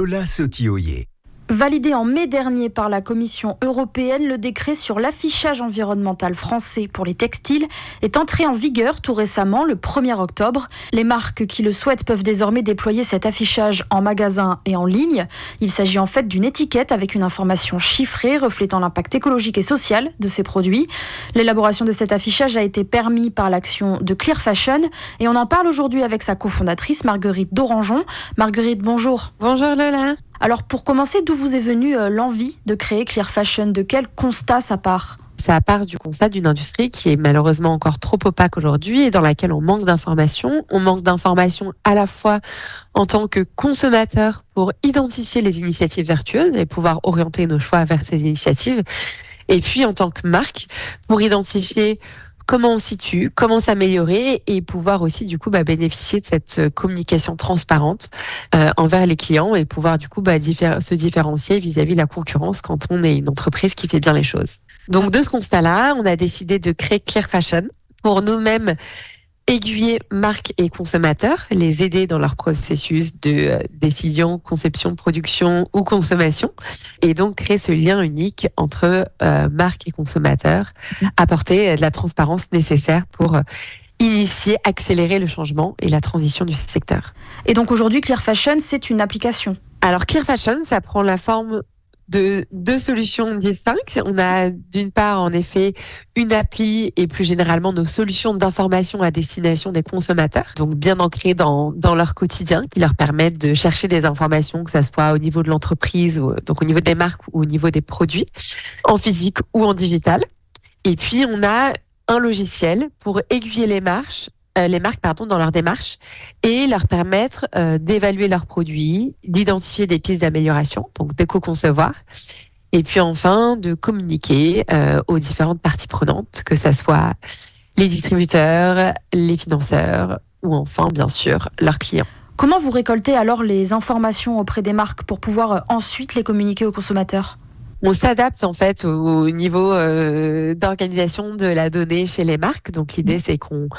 Lola Sotioyer. Validé en mai dernier par la Commission européenne, le décret sur l'affichage environnemental français pour les textiles est entré en vigueur tout récemment, le 1er octobre. Les marques qui le souhaitent peuvent désormais déployer cet affichage en magasin et en ligne. Il s'agit en fait d'une étiquette avec une information chiffrée reflétant l'impact écologique et social de ces produits. L'élaboration de cet affichage a été permise par l'action de Clear Fashion et on en parle aujourd'hui avec sa cofondatrice Marguerite Dorangeon. Marguerite, bonjour. Bonjour Lola. Alors pour commencer, d'où vous est venue l'envie de créer Clear Fashion? De quel constat ça part? Ça part du constat d'une industrie qui est malheureusement encore trop opaque aujourd'hui et dans laquelle on manque d'informations. On manque d'informations à la fois en tant que consommateur pour identifier les initiatives vertueuses et pouvoir orienter nos choix vers ces initiatives. Et puis en tant que marque pour identifier comment on se situe, comment s'améliorer et pouvoir aussi du coup bénéficier de cette communication transparente envers les clients et pouvoir du coup se différencier vis-à-vis de la concurrence quand on est une entreprise qui fait bien les choses. Donc de ce constat-là, on a décidé de créer Clear Fashion pour nous-mêmes aiguiller marques et consommateurs, les aider dans leur processus de décision, conception, production ou consommation, et donc créer ce lien unique entre marques et consommateurs, apporter de la transparence nécessaire pour initier, accélérer le changement et la transition du secteur. Et donc aujourd'hui, Clear Fashion, c'est une application. Alors Clear Fashion, ça prend la forme de deux solutions distinctes. On a d'une part en effet une appli et plus généralement nos solutions d'information à destination des consommateurs, donc bien ancrées dans leur quotidien, qui leur permettent de chercher des informations, que ça soit au niveau de l'entreprise, donc au niveau des marques ou au niveau des produits, en physique ou en digital. Et puis on a un logiciel pour aiguiller les marques dans leur démarche et leur permettre d'évaluer leurs produits, d'identifier des pistes d'amélioration, donc d'éco-concevoir, et puis enfin de communiquer aux différentes parties prenantes, que ça soit les distributeurs, les financeurs ou enfin bien sûr leurs clients. Comment vous récoltez alors les informations auprès des marques pour pouvoir ensuite les communiquer aux consommateurs ? On s'adapte en fait au niveau d'organisation de la donnée chez les marques. Donc l'idée c'est qu'on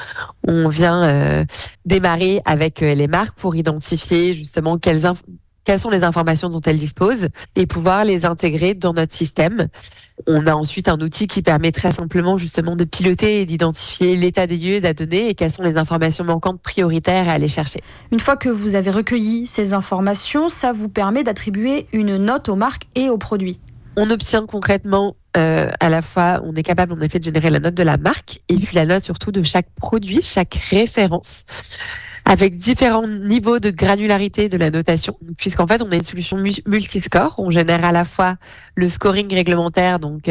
vient démarrer avec les marques pour identifier justement quelles sont les informations dont elles disposent et pouvoir les intégrer dans notre système. On a ensuite un outil qui permet très simplement justement de piloter et d'identifier l'état des lieux de la donnée et quelles sont les informations manquantes prioritaires à aller chercher. Une fois que vous avez recueilli ces informations, ça vous permet d'attribuer une note aux marques et aux produits. On obtient concrètement à la fois, on est capable en effet de générer la note de la marque et puis la note surtout de chaque produit, chaque référence, avec différents niveaux de granularité de la notation, puisqu'en fait on a une solution multiscore. On génère à la fois le scoring réglementaire, donc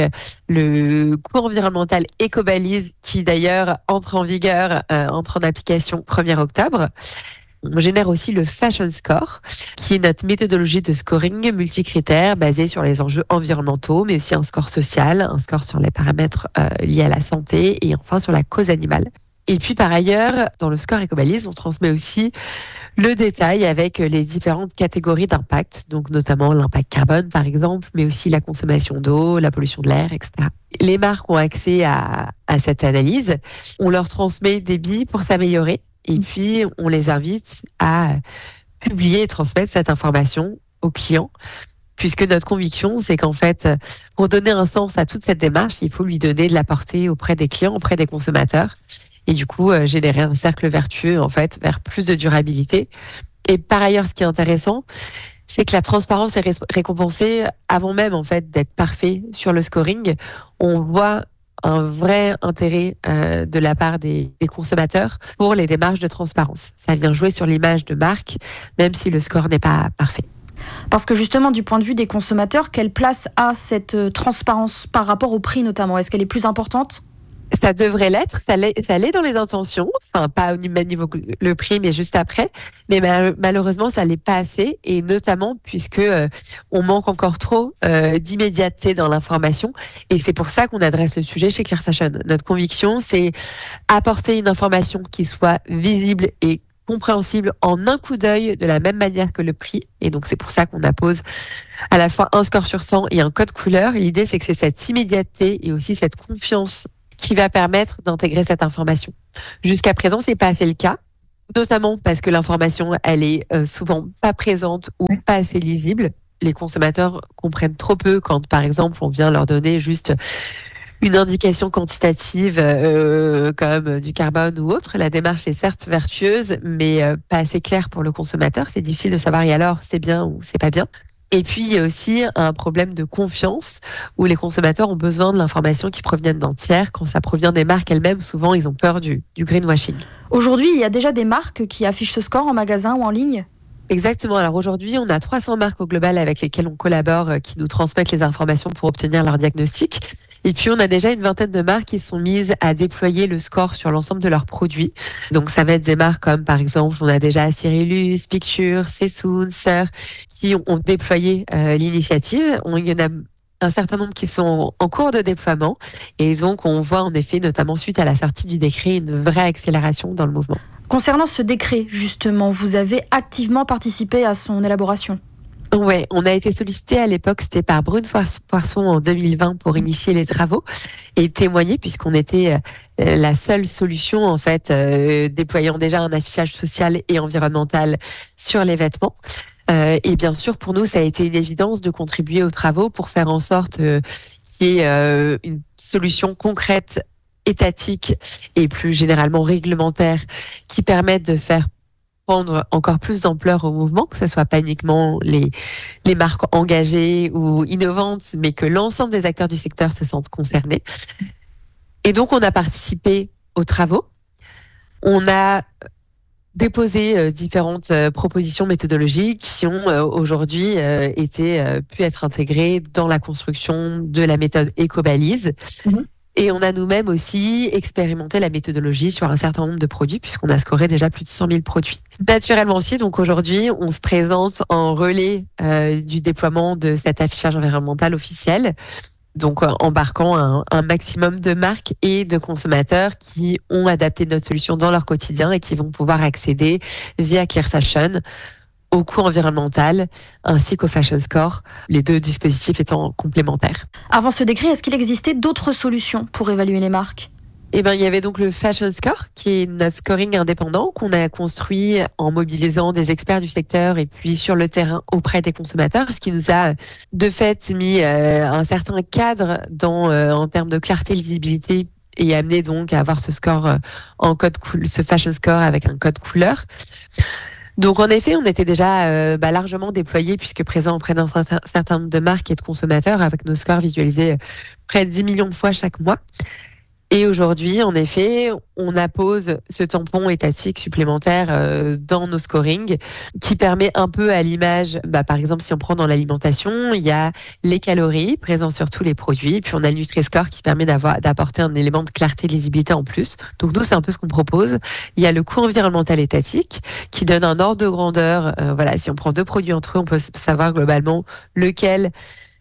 le coût environnemental Ecobalise, qui d'ailleurs entre en application 1er octobre. On génère aussi le Fashion Score, qui est notre méthodologie de scoring multicritères basée sur les enjeux environnementaux, mais aussi un score social, un score sur les paramètres liés à la santé et enfin sur la cause animale. Et puis par ailleurs, dans le score Ecobalise, on transmet aussi le détail avec les différentes catégories d'impact, donc notamment l'impact carbone par exemple, mais aussi la consommation d'eau, la pollution de l'air, etc. Les marques ont accès à cette analyse. On leur transmet des billes pour s'améliorer. Et puis, on les invite à publier et transmettre cette information aux clients, puisque notre conviction, c'est qu'en fait, pour donner un sens à toute cette démarche, il faut lui donner de la portée auprès des clients, auprès des consommateurs, et du coup, générer un cercle vertueux, en fait, vers plus de durabilité. Et par ailleurs, ce qui est intéressant, c'est que la transparence est récompensée avant même, en fait, d'être parfait sur le scoring. On voit un vrai intérêt de la part des consommateurs pour les démarches de transparence. Ça vient jouer sur l'image de marque, même si le score n'est pas parfait. Parce que justement, du point de vue des consommateurs, quelle place a cette transparence par rapport au prix notamment ? Est-ce qu'elle est plus importante ? Ça devrait l'être, ça l'est dans les intentions, enfin pas au même niveau que le prix, mais juste après. Mais malheureusement, ça l'est pas assez, et notamment puisque on manque encore trop d'immédiateté dans l'information. Et c'est pour ça qu'on adresse le sujet chez Clear Fashion. Notre conviction, c'est apporter une information qui soit visible et compréhensible en un coup d'œil de la même manière que le prix. Et donc c'est pour ça qu'on appose à la fois un score sur 100 et un code couleur. L'idée, c'est que c'est cette immédiateté et aussi cette confiance qui va permettre d'intégrer cette information. Jusqu'à présent, c'est pas assez le cas. Notamment parce que l'information, elle est souvent pas présente ou pas assez lisible. Les consommateurs comprennent trop peu quand, par exemple, on vient leur donner juste une indication quantitative comme du carbone ou autre. La démarche est certes vertueuse, mais pas assez claire pour le consommateur. C'est difficile de savoir et alors c'est bien ou c'est pas bien. Et puis il y a aussi un problème de confiance où les consommateurs ont besoin de l'information qui proviennent d'un tiers. Quand ça provient des marques elles-mêmes, souvent ils ont peur du greenwashing. Aujourd'hui, il y a déjà des marques qui affichent ce score en magasin ou en ligne? Exactement. Alors aujourd'hui, on a 300 marques au global avec lesquelles on collabore, qui nous transmettent les informations pour obtenir leur diagnostic. Et puis, on a déjà une vingtaine de marques qui sont mises à déployer le score sur l'ensemble de leurs produits. Donc, ça va être des marques comme, par exemple, on a déjà Cyrillus, Picture, Sessoun, Sœur, qui ont déployé l'initiative. Il y en a un certain nombre qui sont en cours de déploiement. Et donc, on voit en effet, notamment suite à la sortie du décret, une vraie accélération dans le mouvement. Concernant ce décret, justement, vous avez activement participé à son élaboration. Ouais, on a été sollicité à l'époque, c'était par Brune Poisson en 2020 pour initier les travaux et témoigner puisqu'on était la seule solution en fait déployant déjà un affichage social et environnemental sur les vêtements. Et bien sûr, pour nous, ça a été une évidence de contribuer aux travaux pour faire en sorte qu'il y ait une solution concrète, étatique et plus généralement réglementaire qui permette de faire prendre encore plus d'ampleur au mouvement, que ce soit pas uniquement les marques engagées ou innovantes, mais que l'ensemble des acteurs du secteur se sentent concernés. Et donc, on a participé aux travaux. On a déposé différentes propositions méthodologiques qui ont aujourd'hui pu être intégrées dans la construction de la méthode Ecobalise. Et on a nous-mêmes aussi expérimenté la méthodologie sur un certain nombre de produits, puisqu'on a scoré déjà plus de 100 000 produits. Naturellement aussi, donc aujourd'hui, on se présente en relais du déploiement de cet affichage environnemental officiel, donc embarquant un maximum de marques et de consommateurs qui ont adapté notre solution dans leur quotidien et qui vont pouvoir accéder via Clear Fashion au coût environnemental ainsi qu'au Fashion Score, les deux dispositifs étant complémentaires. Avant ce décret, est-ce qu'il existait d'autres solutions pour évaluer les marques ? Eh ben, il y avait donc le Fashion Score, qui est notre scoring indépendant qu'on a construit en mobilisant des experts du secteur et puis sur le terrain auprès des consommateurs, ce qui nous a de fait mis un certain cadre en termes de clarté et lisibilité et amené donc à avoir ce score ce Fashion Score avec un code couleur. Donc en effet, on était déjà largement déployés puisque présents auprès d'un certain nombre de marques et de consommateurs avec nos scores visualisés près de 10 millions de fois chaque mois. Et aujourd'hui, en effet, on appose ce tampon étatique supplémentaire dans nos scorings qui permet un peu à l'image, par exemple, si on prend dans l'alimentation, il y a les calories présentes sur tous les produits, puis on a le Nutri-Score qui permet d'apporter un élément de clarté et de lisibilité en plus. Donc nous, c'est un peu ce qu'on propose. Il y a le coût environnemental étatique qui donne un ordre de grandeur. Si on prend deux produits entre eux, on peut savoir globalement lequel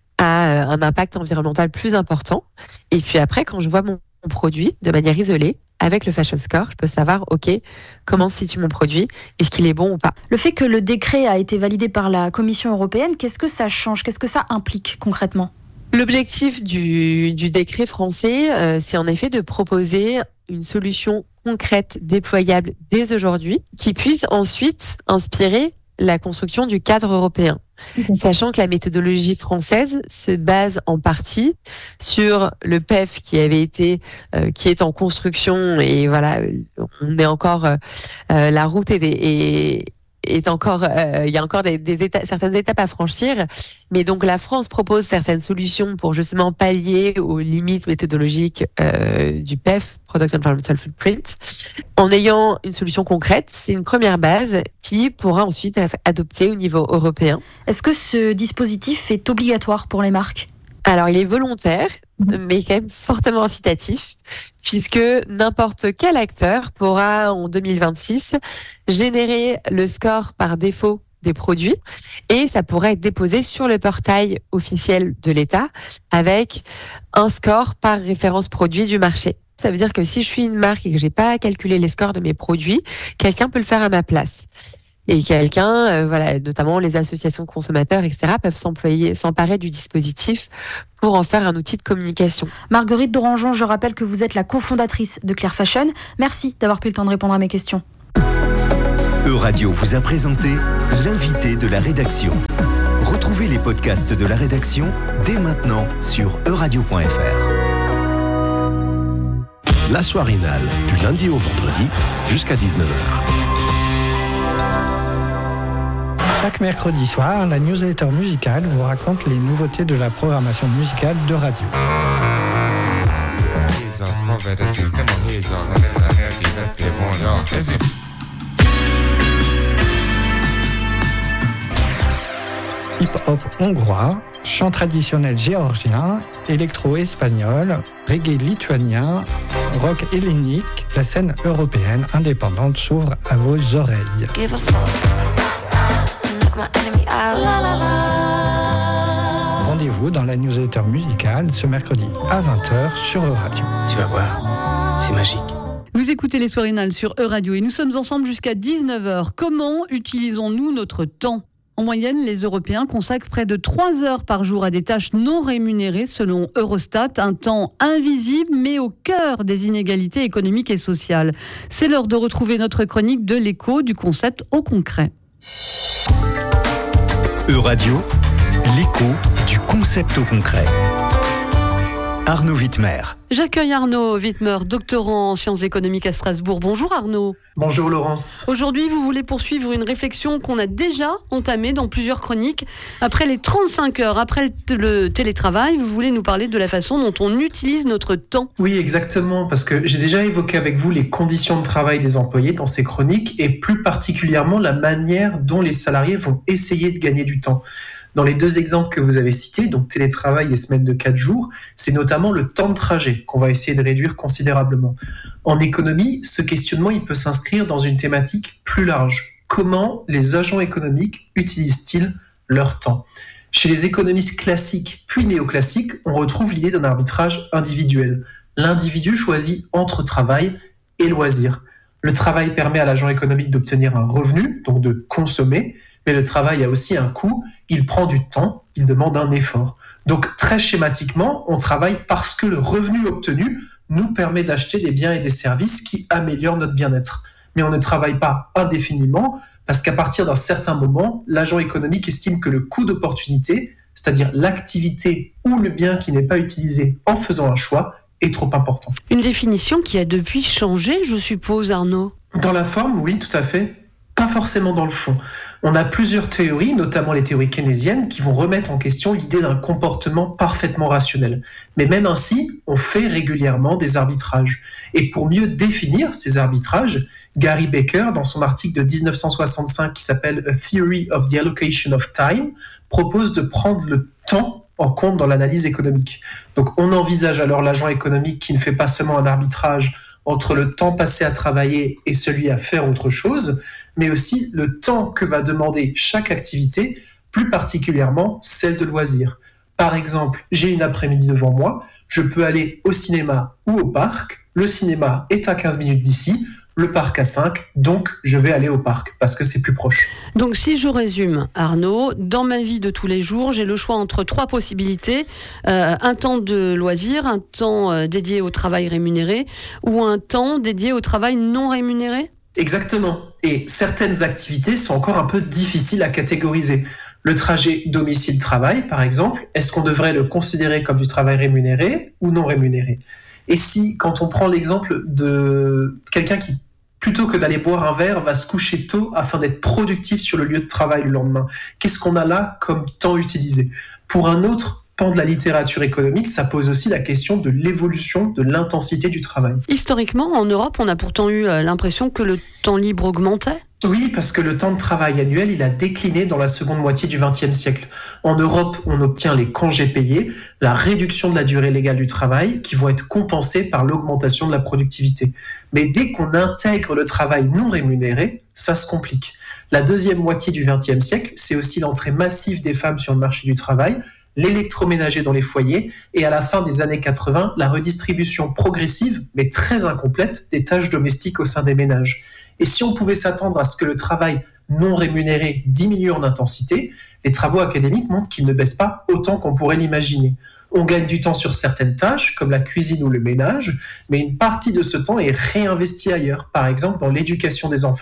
a un impact environnemental plus important. Et puis après, quand je vois mon produit de manière isolée, avec le Fashion Score, je peux savoir, comment se situe mon produit, est-ce qu'il est bon ou pas. Le fait que le décret a été validé par la Commission européenne, qu'est-ce que ça change ? Qu'est-ce que ça implique concrètement ? L'objectif du décret français, c'est en effet de proposer une solution concrète, déployable dès aujourd'hui, qui puisse ensuite inspirer la construction du cadre européen. Sachant que la méthodologie française se base en partie sur le PEF qui est en construction et voilà, on est encore la route est encore, il y a encore certaines étapes à franchir, mais donc la France propose certaines solutions pour justement pallier aux limites méthodologiques du PEF, Product Environmental Footprint, en ayant une solution concrète. C'est une première base qui pourra ensuite être adoptée au niveau européen. Est-ce que ce dispositif est obligatoire pour les marques ? Alors, il est volontaire, mais quand même fortement incitatif, puisque n'importe quel acteur pourra, en 2026, générer le score par défaut des produits et ça pourrait être déposé sur le portail officiel de l'État avec un score par référence produit du marché. Ça veut dire que si je suis une marque et que j'ai pas calculé les scores de mes produits, quelqu'un peut le faire à ma place. Et quelqu'un, notamment les associations de consommateurs, etc., peuvent s'emparer du dispositif pour en faire un outil de communication. Marguerite Dorangeon, je rappelle que vous êtes la cofondatrice de Clear Fashion. Merci d'avoir pris le temps de répondre à mes questions. Euradio vous a présenté l'invité de la rédaction. Retrouvez les podcasts de la rédaction dès maintenant sur euradio.fr. La soirinale, du lundi au vendredi jusqu'à 19h. Chaque mercredi soir, la newsletter musicale vous raconte les nouveautés de la programmation musicale de radio. Hip-hop hongrois, chant traditionnel géorgien, électro-espagnol, reggae lituanien, rock hellénique, la scène européenne indépendante s'ouvre à vos oreilles. Rendez-vous dans la newsletter musicale ce mercredi à 20h sur Euradio. Tu vas voir, c'est magique. Vous écoutez les Soirinales sur Euradio et nous sommes ensemble jusqu'à 19h. Comment utilisons-nous notre temps ? En moyenne, les Européens consacrent près de 3 heures par jour à des tâches non rémunérées selon Eurostat, un temps invisible mais au cœur des inégalités économiques et sociales. C'est l'heure de retrouver notre chronique de l'écho du concept au concret. Euradio, l'écho du concept au concret. Arnaud Wittmer. J'accueille Arnaud Wittmer, doctorant en sciences économiques à Strasbourg. Bonjour Arnaud. Bonjour Laurence. Aujourd'hui, vous voulez poursuivre une réflexion qu'on a déjà entamée dans plusieurs chroniques. Après les 35 heures, après le télétravail, vous voulez nous parler de la façon dont on utilise notre temps. Oui, exactement, parce que j'ai déjà évoqué avec vous les conditions de travail des employés dans ces chroniques et plus particulièrement la manière dont les salariés vont essayer de gagner du temps. Dans les 2 exemples que vous avez cités, donc télétravail et semaine de 4 jours, c'est notamment le temps de trajet qu'on va essayer de réduire considérablement. En économie, ce questionnement il peut s'inscrire dans une thématique plus large. Comment les agents économiques utilisent-ils leur temps ? Chez les économistes classiques puis néoclassiques, on retrouve l'idée d'un arbitrage individuel. L'individu choisit entre travail et loisir. Le travail permet à l'agent économique d'obtenir un revenu, donc de consommer, mais le travail a aussi un coût, il prend du temps, il demande un effort. Donc très schématiquement, on travaille parce que le revenu obtenu nous permet d'acheter des biens et des services qui améliorent notre bien-être. Mais on ne travaille pas indéfiniment parce qu'à partir d'un certain moment, l'agent économique estime que le coût d'opportunité, c'est-à-dire l'activité ou le bien qui n'est pas utilisé en faisant un choix, est trop important. Une définition qui a depuis changé, je suppose, Arnaud. Dans la forme, oui, tout à fait. Pas forcément dans le fond. On a plusieurs théories, notamment les théories keynésiennes, qui vont remettre en question l'idée d'un comportement parfaitement rationnel. Mais même ainsi, on fait régulièrement des arbitrages. Et pour mieux définir ces arbitrages, Gary Becker, dans son article de 1965 qui s'appelle A Theory of the Allocation of Time, propose de prendre le temps en compte dans l'analyse économique. Donc on envisage alors l'agent économique qui ne fait pas seulement un arbitrage entre le temps passé à travailler et celui à faire autre chose, mais aussi le temps que va demander chaque activité, plus particulièrement celle de loisir. Par exemple, j'ai une après-midi devant moi, je peux aller au cinéma ou au parc, le cinéma est à 15 minutes d'ici, le parc à 5, donc je vais aller au parc parce que c'est plus proche. Donc si je résume, Arnaud, dans ma vie de tous les jours, j'ai le choix entre 3 possibilités, un temps de loisir, un temps dédié au travail rémunéré ou un temps dédié au travail non rémunéré ? Exactement. Et certaines activités sont encore un peu difficiles à catégoriser. Le trajet domicile-travail, par exemple, est-ce qu'on devrait le considérer comme du travail rémunéré ou non rémunéré ? Et si, quand on prend l'exemple de quelqu'un qui, plutôt que d'aller boire un verre, va se coucher tôt afin d'être productif sur le lieu de travail le lendemain, qu'est-ce qu'on a là comme temps utilisé ? Pour un autre pan de la littérature économique, ça pose aussi la question de l'évolution de l'intensité du travail. Historiquement, en Europe, on a pourtant eu l'impression que le temps libre augmentait. Oui, parce que le temps de travail annuel, il a décliné dans la seconde moitié du XXe siècle. En Europe, on obtient les congés payés, la réduction de la durée légale du travail, qui vont être compensés par l'augmentation de la productivité. Mais dès qu'on intègre le travail non rémunéré, ça se complique. La deuxième moitié du XXe siècle, c'est aussi l'entrée massive des femmes sur le marché du travail, l'électroménager dans les foyers et à la fin des années 80, la redistribution progressive, mais très incomplète, des tâches domestiques au sein des ménages. Et si on pouvait s'attendre à ce que le travail non rémunéré diminue en intensité, les travaux académiques montrent qu'il ne baisse pas autant qu'on pourrait l'imaginer. On gagne du temps sur certaines tâches, comme la cuisine ou le ménage, mais une partie de ce temps est réinvesti ailleurs, par exemple dans l'éducation des enfants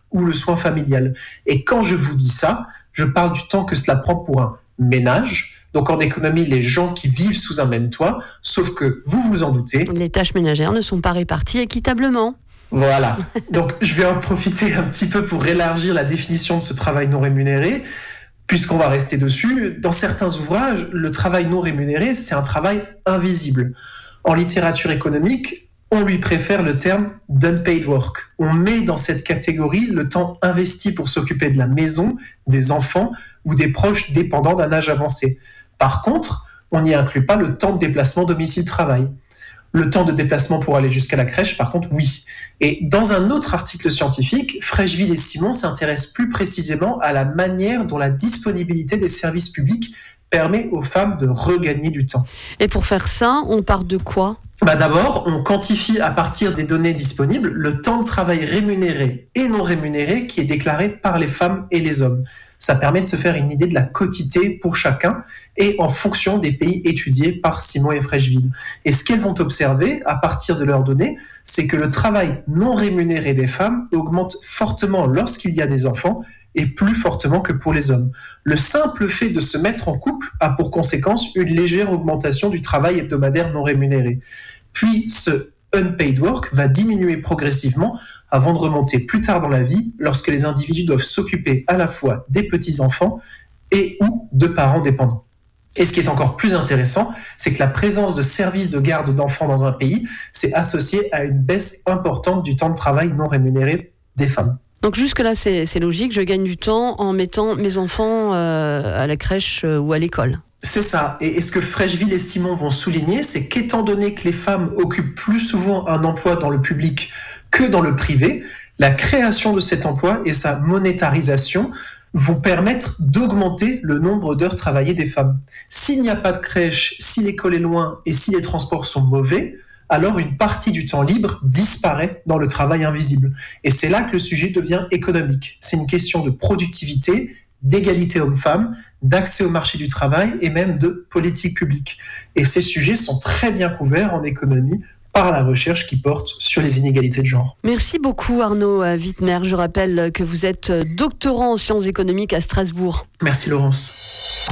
ou le soin familial. Et quand je vous dis ça, je parle du temps que cela prend pour un ménage. Donc en économie, les gens qui vivent sous un même toit, sauf que vous vous en doutez. Les tâches ménagères ne sont pas réparties équitablement. Voilà. Donc je vais en profiter un petit peu pour élargir la définition de ce travail non rémunéré, puisqu'on va rester dessus. Dans certains ouvrages, le travail non rémunéré, c'est un travail invisible. En littérature économique, on lui préfère le terme d'unpaid work. On met dans cette catégorie le temps investi pour s'occuper de la maison, des enfants ou des proches dépendants d'un âge avancé. Par contre, on n'y inclut pas le temps de déplacement domicile-travail. Le temps de déplacement pour aller jusqu'à la crèche, par contre, oui. Et dans un autre article scientifique, Frecheville et Simon s'intéressent plus précisément à la manière dont la disponibilité des services publics permet aux femmes de regagner du temps. Et pour faire ça, on part de quoi ? D'abord, on quantifie à partir des données disponibles le temps de travail rémunéré et non rémunéré qui est déclaré par les femmes et les hommes. Ça permet de se faire une idée de la quotité pour chacun et en fonction des pays étudiés par Simon et Frecheville. Et ce qu'elles vont observer à partir de leurs données, c'est que le travail non rémunéré des femmes augmente fortement lorsqu'il y a des enfants et plus fortement que pour les hommes. Le simple fait de se mettre en couple a pour conséquence une légère augmentation du travail hebdomadaire non rémunéré. Puis ce unpaid work va diminuer progressivement avant de remonter plus tard dans la vie lorsque les individus doivent s'occuper à la fois des petits-enfants et ou de parents dépendants. Et ce qui est encore plus intéressant, c'est que la présence de services de garde d'enfants dans un pays, c'est associé à une baisse importante du temps de travail non rémunéré des femmes. Donc jusque-là, c'est logique, je gagne du temps en mettant mes enfants à la crèche ou à l'école. C'est ça. Et ce que Frecheville et Simon vont souligner, c'est qu'étant donné que les femmes occupent plus souvent un emploi dans le public que dans le privé, la création de cet emploi et sa monétarisation vont permettre d'augmenter le nombre d'heures travaillées des femmes. S'il n'y a pas de crèche, si l'école est loin et si les transports sont mauvais, alors une partie du temps libre disparaît dans le travail invisible. Et c'est là que le sujet devient économique. C'est une question de productivité, d'égalité homme-femme, d'accès au marché du travail et même de politique publique. Et ces sujets sont très bien couverts en économie par la recherche qui porte sur les inégalités de genre. Merci beaucoup Arnaud Wittmer. Je rappelle que vous êtes doctorant en sciences économiques à Strasbourg. Merci Laurence.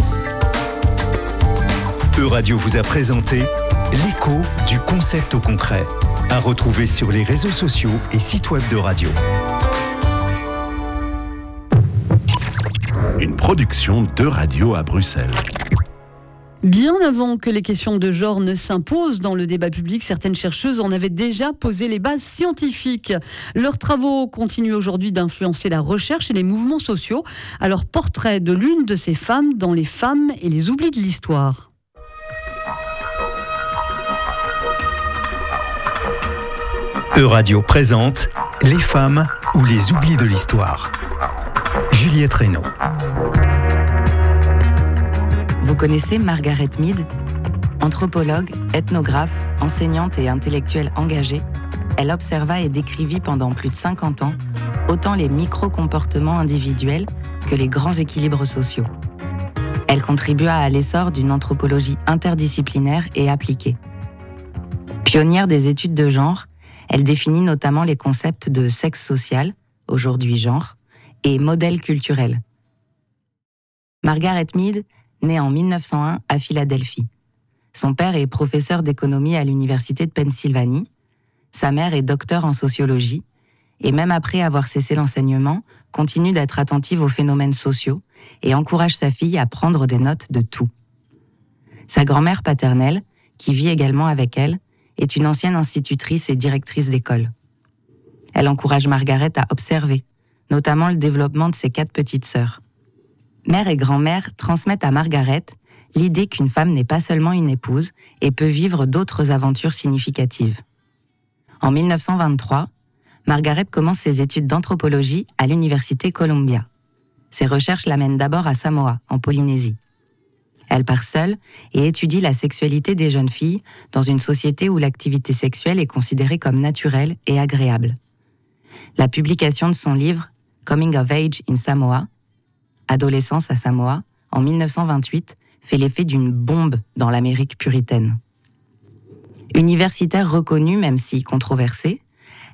Euradio vous a présenté l'écho du concept au concret, à retrouver sur les réseaux sociaux et sites web de radio. Une production d'Euradio à Bruxelles. Bien avant que les questions de genre ne s'imposent dans le débat public, certaines chercheuses en avaient déjà posé les bases scientifiques. Leurs travaux continuent aujourd'hui d'influencer la recherche et les mouvements sociaux. Alors, portrait de l'une de ces femmes dans Les femmes et les oublis de l'histoire. Euradio présente Les femmes ou les oublis de l'histoire. Juliette Reynaud. Vous connaissez Margaret Mead ? Anthropologue, ethnographe, enseignante et intellectuelle engagée, elle observa et décrivit pendant plus de 50 ans autant les micro-comportements individuels que les grands équilibres sociaux. Elle contribua à l'essor d'une anthropologie interdisciplinaire et appliquée. Pionnière des études de genre, elle définit notamment les concepts de sexe social, aujourd'hui genre, et modèle culturel. Margaret Mead naît en 1901 à Philadelphie. Son père est professeur d'économie à l'université de Pennsylvanie. Sa mère est docteure en sociologie et même après avoir cessé l'enseignement, continue d'être attentive aux phénomènes sociaux et encourage sa fille à prendre des notes de tout. Sa grand-mère paternelle, qui vit également avec elle, est une ancienne institutrice et directrice d'école. Elle encourage Margaret à observer, notamment le développement de ses 4 petites sœurs. Mère et grand-mère transmettent à Margaret l'idée qu'une femme n'est pas seulement une épouse et peut vivre d'autres aventures significatives. En 1923, Margaret commence ses études d'anthropologie à l'université Columbia. Ses recherches l'amènent d'abord à Samoa, en Polynésie. Elle part seule et étudie la sexualité des jeunes filles dans une société où l'activité sexuelle est considérée comme naturelle et agréable. La publication de son livre « Coming of Age in Samoa », Adolescence à Samoa, en 1928, fait l'effet d'une bombe dans l'Amérique puritaine. Universitaire reconnue, même si controversée,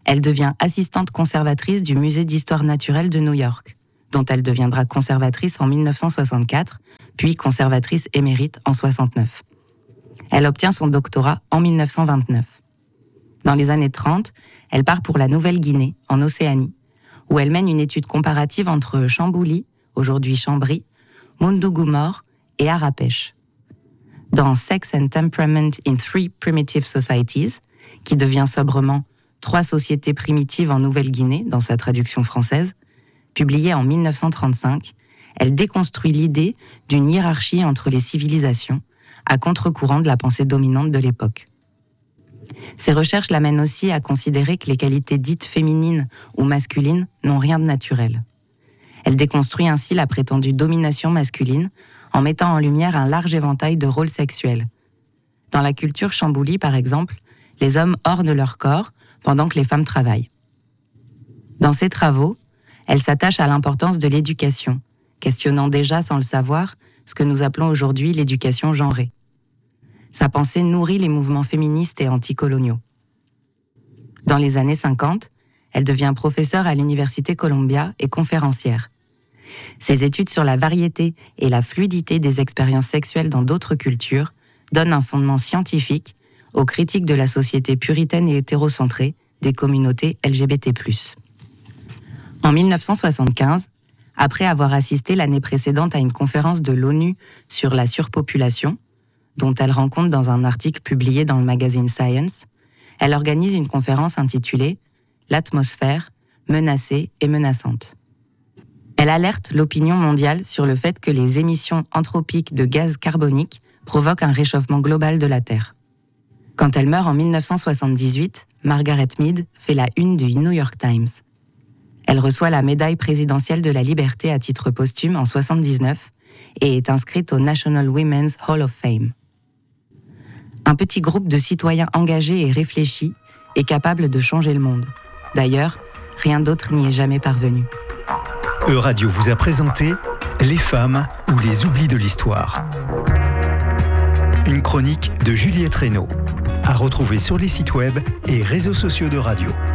Elle devient assistante conservatrice du Musée d'histoire naturelle de New York, dont elle deviendra conservatrice en 1964, puis conservatrice émérite en 1969. Elle obtient son doctorat en 1929. Dans les années 30, elle part pour la Nouvelle-Guinée, en Océanie, où elle mène une étude comparative entre Chambouly, aujourd'hui Chambry, Mundugumor et Arapèche. Dans Sex and Temperament in Three Primitive Societies, qui devient sobrement 3 sociétés primitives en Nouvelle-Guinée, dans sa traduction française, publiée en 1935, elle déconstruit l'idée d'une hiérarchie entre les civilisations, à contre-courant de la pensée dominante de l'époque. Ces recherches l'amènent aussi à considérer que les qualités dites féminines ou masculines n'ont rien de naturel. Elle déconstruit ainsi la prétendue domination masculine en mettant en lumière un large éventail de rôles sexuels. Dans la culture Chambouly, par exemple, les hommes ornent leur corps pendant que les femmes travaillent. Dans ses travaux, elle s'attache à l'importance de l'éducation, questionnant déjà sans le savoir ce que nous appelons aujourd'hui l'éducation genrée. Sa pensée nourrit les mouvements féministes et anticoloniaux. Dans les années 50, elle devient professeure à l'Université Columbia et conférencière. Ses études sur la variété et la fluidité des expériences sexuelles dans d'autres cultures donnent un fondement scientifique aux critiques de la société puritaine et hétérocentrée des communautés LGBT+. En 1975, après avoir assisté l'année précédente à une conférence de l'ONU sur la surpopulation, dont elle rend compte dans un article publié dans le magazine Science, elle organise une conférence intitulée « L'atmosphère, menacée et menaçante ». Elle alerte l'opinion mondiale sur le fait que les émissions anthropiques de gaz carbonique provoquent un réchauffement global de la Terre. Quand elle meurt en 1978, Margaret Mead fait la une du New York Times. Elle reçoit la médaille présidentielle de la liberté à titre posthume en 1979 et est inscrite au National Women's Hall of Fame. Un petit groupe de citoyens engagés et réfléchis est capable de changer le monde. D'ailleurs, rien d'autre n'y est jamais parvenu. Euradio vous a présenté Les femmes ou les oublis de l'histoire. Une chronique de Juliette Reynaud, à retrouver sur les sites web et réseaux sociaux de Radio.